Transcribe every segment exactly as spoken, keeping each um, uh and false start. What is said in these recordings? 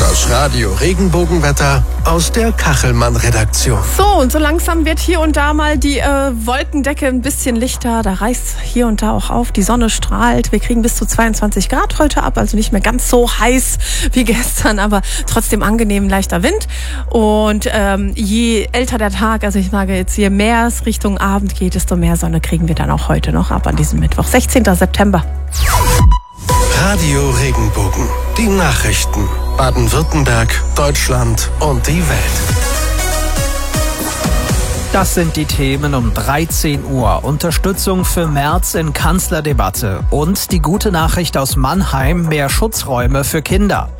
Das Radio Regenbogenwetter aus der Kachelmann-Redaktion. So, und so langsam wird hier und da mal die äh, Wolkendecke ein bisschen lichter. Da reißt hier und da auch auf. Die Sonne strahlt. Wir kriegen bis zu zweiundzwanzig Grad heute ab. Also nicht mehr ganz so heiß wie gestern, aber trotzdem angenehm leichter Wind. Und ähm, je älter der Tag, also ich sage jetzt, je mehr es Richtung Abend geht, desto mehr Sonne kriegen wir dann auch heute noch ab an diesem Mittwoch, sechzehnten September. Radio Regenbogen. Die Nachrichten. Baden-Württemberg, Deutschland und die Welt. Das sind die Themen um dreizehn Uhr. Unterstützung für Merz in Kanzlerdebatte. Und die gute Nachricht aus Mannheim, mehr Schutzräume für Kinder.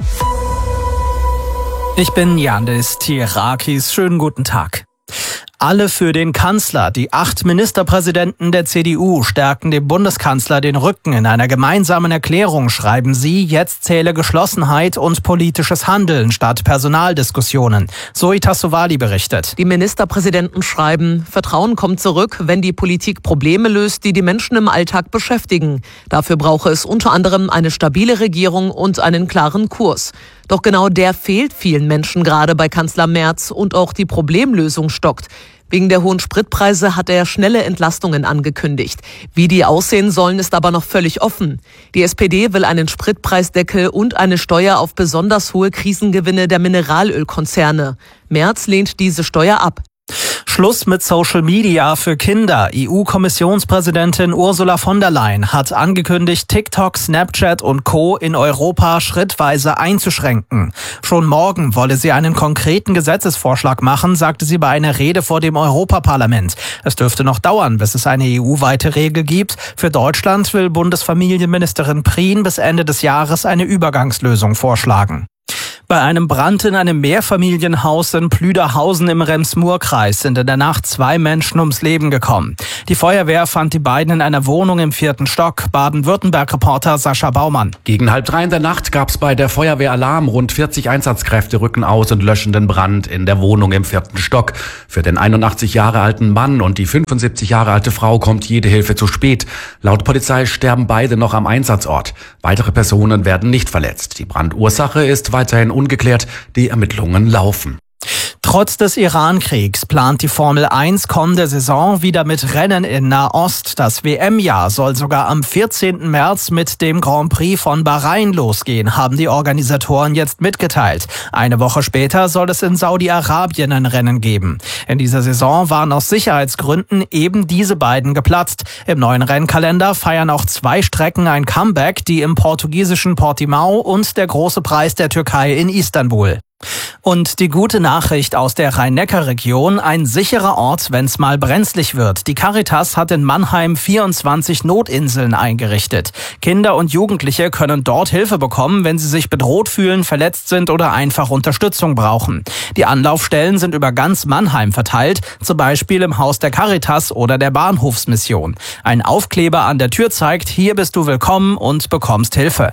Ich bin Yandis Tirakis. Schönen guten Tag. Alle für den Kanzler. Die acht Ministerpräsidenten der C D U stärken dem Bundeskanzler den Rücken. In einer gemeinsamen Erklärung schreiben sie, jetzt zähle Geschlossenheit und politisches Handeln statt Personaldiskussionen. Zoe Tassovali berichtet. Die Ministerpräsidenten schreiben, Vertrauen kommt zurück, wenn die Politik Probleme löst, die die Menschen im Alltag beschäftigen. Dafür brauche es unter anderem eine stabile Regierung und einen klaren Kurs. Doch genau der fehlt vielen Menschen gerade bei Kanzler Merz und auch die Problemlösung stockt. Wegen der hohen Spritpreise hat er schnelle Entlastungen angekündigt. Wie die aussehen sollen, ist aber noch völlig offen. Die S P D will einen Spritpreisdeckel und eine Steuer auf besonders hohe Krisengewinne der Mineralölkonzerne. Merz lehnt diese Steuer ab. Schluss mit Social Media für Kinder. E U-Kommissionspräsidentin Ursula von der Leyen hat angekündigt, TikTok, Snapchat und Co. in Europa schrittweise einzuschränken. Schon morgen wolle sie einen konkreten Gesetzesvorschlag machen, sagte sie bei einer Rede vor dem Europaparlament. Es dürfte noch dauern, bis es eine E U-weite Regel gibt. Für Deutschland will Bundesfamilienministerin Prien bis Ende des Jahres eine Übergangslösung vorschlagen. Bei einem Brand in einem Mehrfamilienhaus in Plüderhausen im Rems-Murr-Kreis sind in der Nacht zwei Menschen ums Leben gekommen. Die Feuerwehr fand die beiden in einer Wohnung im vierten Stock. Baden-Württemberg-Reporter Sascha Baumann. Gegen halb drei in der Nacht gab es bei der Feuerwehr Alarm. Rund vierzig Einsatzkräfte rücken aus und löschen den Brand in der Wohnung im vierten Stock. Für den einundachtzig Jahre alten Mann und die fünfundsiebzig Jahre alte Frau kommt jede Hilfe zu spät. Laut Polizei sterben beide noch am Einsatzort. Weitere Personen werden nicht verletzt. Die Brandursache ist weiterhin ungeklärt, die Ermittlungen laufen. Trotz des Iran-Kriegs plant die Formel eins kommende Saison wieder mit Rennen in Nahost. Das W M-Jahr soll sogar am vierzehnten März mit dem Grand Prix von Bahrain losgehen, haben die Organisatoren jetzt mitgeteilt. Eine Woche später soll es in Saudi-Arabien ein Rennen geben. In dieser Saison waren aus Sicherheitsgründen eben diese beiden geplatzt. Im neuen Rennkalender feiern auch zwei Strecken ein Comeback, die im portugiesischen Portimao und der Große Preis der Türkei in Istanbul. Und die gute Nachricht aus der Rhein-Neckar-Region, ein sicherer Ort, wenn es mal brenzlig wird. Die Caritas hat in Mannheim vierundzwanzig Notinseln eingerichtet. Kinder und Jugendliche können dort Hilfe bekommen, wenn sie sich bedroht fühlen, verletzt sind oder einfach Unterstützung brauchen. Die Anlaufstellen sind über ganz Mannheim verteilt, zum Beispiel im Haus der Caritas oder der Bahnhofsmission. Ein Aufkleber an der Tür zeigt, hier bist du willkommen und bekommst Hilfe.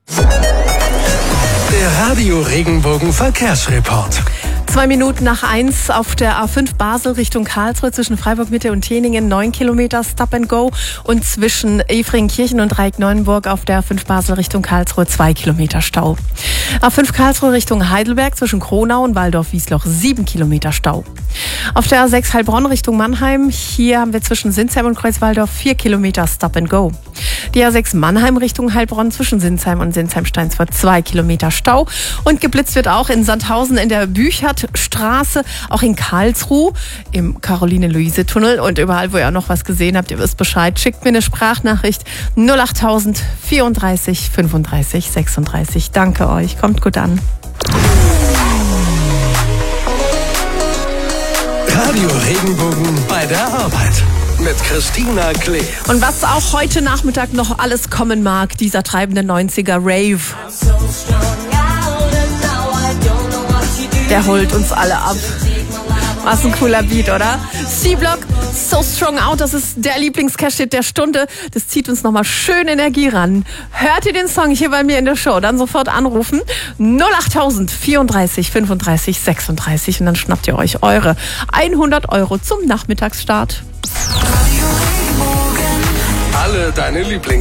Der Radio Regenbogen Verkehrsreport. Zwei Minuten nach eins auf der A fünf Basel Richtung Karlsruhe zwischen Freiburg Mitte und Teningen neun Kilometer Stop and Go und zwischen Efringkirchen und Reik-Neuenburg auf der A fünf Basel Richtung Karlsruhe zwei Kilometer Stau. A fünf Karlsruhe Richtung Heidelberg zwischen Kronau und Waldorf-Wiesloch sieben Kilometer Stau. Auf der A sechs Heilbronn Richtung Mannheim, hier haben wir zwischen Sinsheim und Kreuzwaldorf vier Kilometer Stop and Go. Die A sechs Mannheim Richtung Heilbronn zwischen Sinsheim und Sinsheim-Steinsfurt zwei Kilometer Stau. Und geblitzt wird auch in Sandhausen in der Büchertstraße, auch in Karlsruhe im Caroline-Luise-Tunnel und überall, wo ihr auch noch was gesehen habt, ihr wisst Bescheid. Schickt mir eine Sprachnachricht null achttausend vierunddreißig fünfunddreißig sechsunddreißig. Danke euch, kommt gut an. Radio Regenbogen bei der Arbeit mit Christina Klee. Und was auch heute Nachmittag noch alles kommen mag, dieser treibende neunziger Rave. Der holt uns alle ab. Was ein cooler Beat, oder? C-Block, So Strong Out, das ist der Lieblingscash-Hit der Stunde. Das zieht uns nochmal schön Energie ran. Hört ihr den Song hier bei mir in der Show, dann sofort anrufen. null achttausend vierunddreißig fünfunddreißig sechsunddreißig und dann schnappt ihr euch eure hundert Euro zum Nachmittagsstart. Alle deine Lieblings